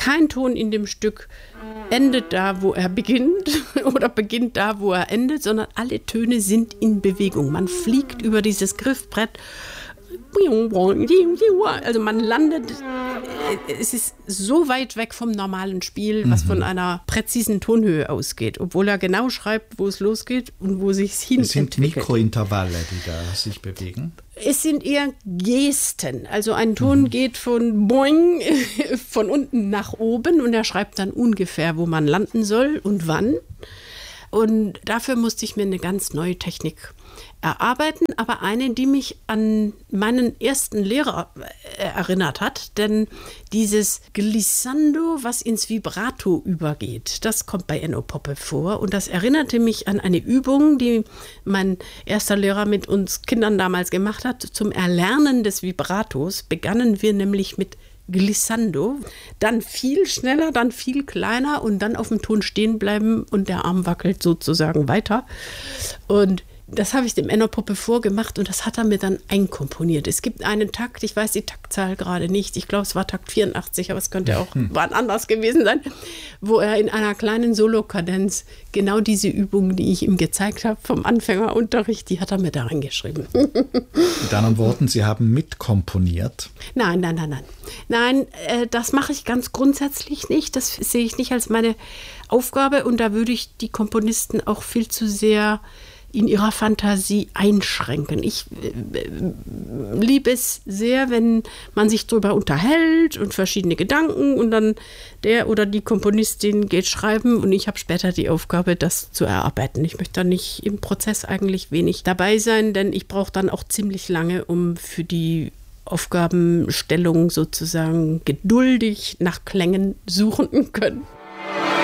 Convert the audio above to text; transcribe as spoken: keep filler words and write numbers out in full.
kein Ton in dem Stück endet da, wo er beginnt oder beginnt da, wo er endet, sondern alle Töne sind in Bewegung. Man fliegt über dieses Griffbrett. Also man landet, es ist so weit weg vom normalen Spiel, was mhm. von einer präzisen Tonhöhe ausgeht, obwohl er genau schreibt, wo es losgeht und wo sich hin Es sind entwickelt. Mikrointervalle, die da sich bewegen. Es sind eher Gesten. Also ein Ton mhm. geht von boing, von unten nach oben und er schreibt dann ungefähr, wo man landen soll und wann. Und dafür musste ich mir eine ganz neue Technik erarbeiten, aber eine, die mich an meinen ersten Lehrer erinnert hat, denn dieses Glissando, was ins Vibrato übergeht, das kommt bei Enno Poppe vor und das erinnerte mich an eine Übung, die mein erster Lehrer mit uns Kindern damals gemacht hat. Zum Erlernen des Vibratos begannen wir nämlich mit Glissando, dann viel schneller, dann viel kleiner und dann auf dem Ton stehen bleiben und der Arm wackelt sozusagen weiter. Und das habe ich dem Enno Poppe vorgemacht und das hat er mir dann einkomponiert. Es gibt einen Takt, ich weiß die Taktzahl gerade nicht, ich glaube es war Takt vierundachtzig, aber es könnte auch wann anders gewesen sein, wo er in einer kleinen Solokadenz genau diese Übung, die ich ihm gezeigt habe vom Anfängerunterricht, die hat er mir da reingeschrieben. Mit anderen Worten, Sie haben mitkomponiert? Nein, nein, nein, nein. Nein, äh, das mache ich ganz grundsätzlich nicht. Das sehe ich nicht als meine Aufgabe und da würde ich die Komponisten auch viel zu sehr in ihrer Fantasie einschränken. Ich äh, liebe es sehr, wenn man sich darüber unterhält und verschiedene Gedanken und dann der oder die Komponistin geht schreiben und ich habe später die Aufgabe, das zu erarbeiten. Ich möchte da nicht im Prozess eigentlich wenig dabei sein, denn ich brauche dann auch ziemlich lange, um für die Aufgabenstellung sozusagen geduldig nach Klängen suchen können.